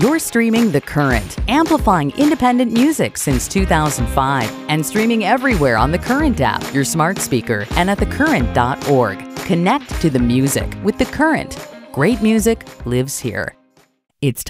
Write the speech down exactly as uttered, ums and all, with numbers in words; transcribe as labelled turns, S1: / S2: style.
S1: You're streaming The Current, amplifying independent music since two thousand five and streaming everywhere on The Current app, your smart speaker, and at the current dot org. Connect to the music with The Current. Great music lives here. It's time.